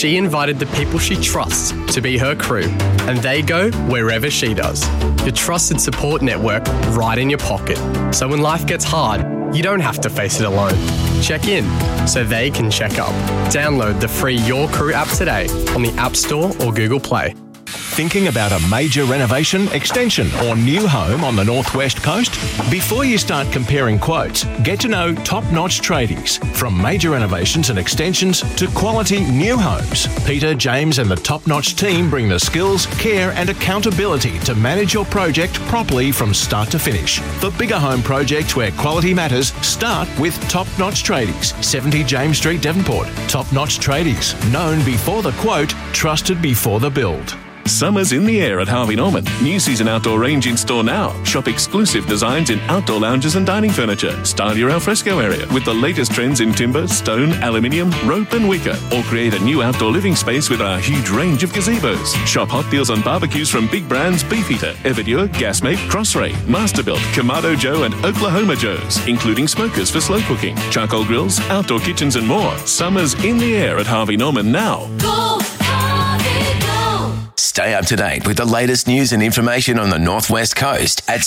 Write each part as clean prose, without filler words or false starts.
she invited the people she trusts to be her crew, and they go wherever she does. Your trusted support network right in your pocket. So when life gets hard, you don't have to face it alone. Check in so they can check up. Download the free Your Crew app today on the App Store or Google Play. Thinking about a major renovation, extension or new home on the Northwest Coast? Before you start comparing quotes, get to know Top Notch Tradies. From major renovations and extensions to quality new homes, Peter, James and the Top Notch team bring the skills, care and accountability to manage your project properly from start to finish. For bigger home projects where quality matters, start with Top Notch Tradies, 70 James Street, Devonport. Top Notch Tradies, known before the quote, trusted before the build. Summer's in the air at Harvey Norman. New season outdoor range in store now. Shop exclusive designs in outdoor lounges and dining furniture. Style your alfresco area with the latest trends in timber, stone, aluminium, rope and wicker. Or create a new outdoor living space with our huge range of gazebos. Shop hot deals on barbecues from big brands Beefeater, Everdure, Gasmate, Crossray, Masterbuilt, Kamado Joe and Oklahoma Joe's, including smokers for slow cooking, charcoal grills, outdoor kitchens and more. Summer's in the air at Harvey Norman now. Go, Harvey, go! Stay up to date with the latest news and information on the Northwest Coast at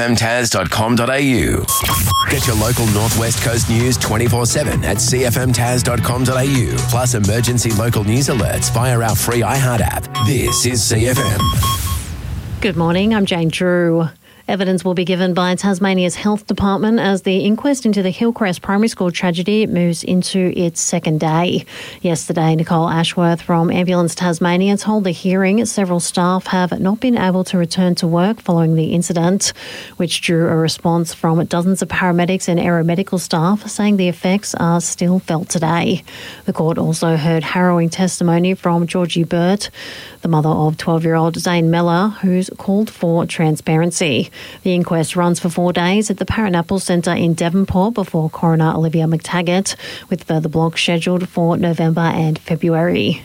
cfmtas.com.au. Get your local Northwest Coast news 24/7 at cfmtas.com.au. Plus emergency local news alerts via our free iHeart app. This is CFM. Good morning, I'm Jane Drew. Evidence will be given by Tasmania's Health Department as the inquest into the Hillcrest Primary School tragedy moves into its second day. Yesterday, Nicole Ashworth from Ambulance Tasmania told the hearing several staff have not been able to return to work following the incident, which drew a response from dozens of paramedics and aeromedical staff saying the effects are still felt today. The court also heard harrowing testimony from Georgie Burt, the mother of 12-year-old Zane Mellor, who's called for transparency. The inquest runs for 4 days at the Paranapple Centre in Devonport before Coroner Olivia McTaggart, with further blocks scheduled for November and February.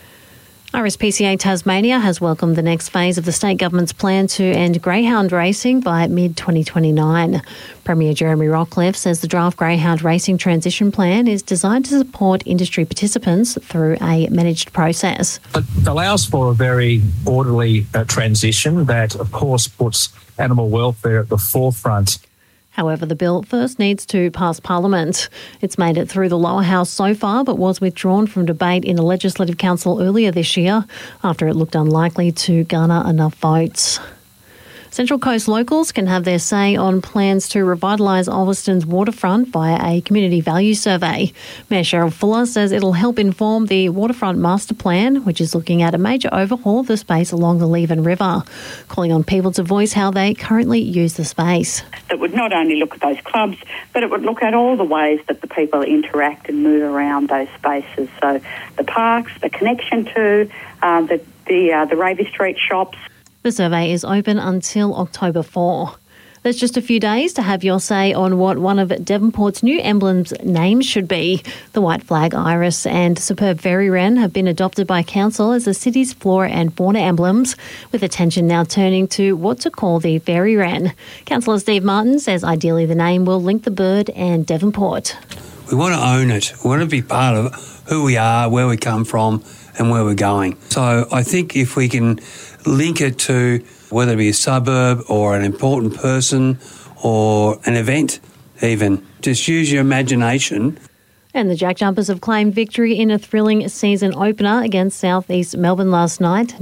RSPCA Tasmania has welcomed the next phase of the state government's plan to end greyhound racing by mid-2029. Premier Jeremy Rockliff says the draft greyhound racing transition plan is designed to support industry participants through a managed process. It allows for a very orderly transition that, of course, puts animal welfare at the forefront. However, the bill first needs to pass Parliament. It's made it through the lower house so far, but was withdrawn from debate in the Legislative Council earlier this year after it looked unlikely to garner enough votes. Central Coast locals can have their say on plans to revitalise Ulverston's waterfront via a community value survey. Mayor Cheryl Fuller says it'll help inform the waterfront master plan, which is looking at a major overhaul of the space along the Leven River, calling on people to voice how they currently use the space. It would not only look at those clubs, but it would look at all the ways that the people interact and move around those spaces. So the parks, the connection to the Ravy Street shops. The survey is open until October 4. There's just a few days to have your say on what one of Devonport's new emblems' names should be. The white flag iris and superb fairy wren have been adopted by council as the city's flora and fauna emblems, with attention now turning to what to call the fairy wren. Councillor Steve Martin says ideally the name will link the bird and Devonport. We want to own it. We want to be part of who we are, where we come from and where we're going. So I think if we can link it to whether it be a suburb or an important person or an event even. Just use your imagination. And the Jack Jumpers have claimed victory in a thrilling season opener against South East Melbourne last night,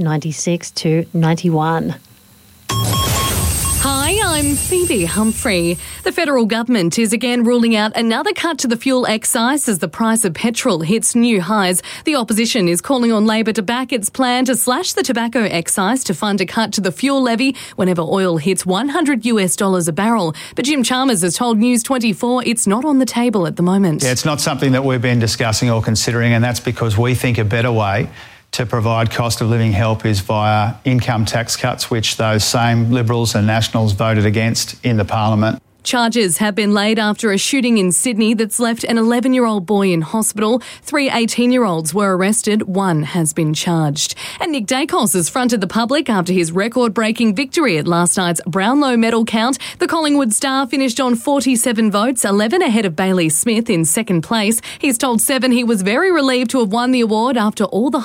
96-91. Hi, I'm Phoebe Humphrey. The federal government is again ruling out another cut to the fuel excise as the price of petrol hits new highs. The opposition is calling on Labor to back its plan to slash the tobacco excise to fund a cut to the fuel levy whenever oil hits $100 a barrel. But Jim Chalmers has told News 24 it's not on the table at the moment. Yeah, it's not something that we've been discussing or considering, and that's because we think a better way to provide cost of living help is via income tax cuts, which those same Liberals and Nationals voted against in the Parliament. Charges have been laid after a shooting in Sydney that's left an 11-year-old boy in hospital. 3 18-year-olds were arrested. 1 has been charged. And Nick Dacos has fronted the public after his record-breaking victory at last night's Brownlow medal count. The Collingwood star finished on 47 votes, 11 ahead of Bailey Smith in second place. He's told Seven he was very relieved to have won the award after all the